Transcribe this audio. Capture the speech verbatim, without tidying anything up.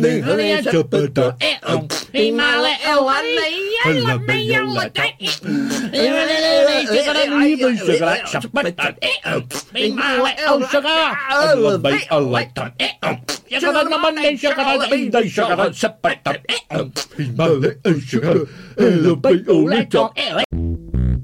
你和你舍不得，你买了我你了没有了带，因为你这个你不是个舍不得，你买了我是个我没有了带，这个那么你是个你的是个舍不得，你买了我是个我没有了带。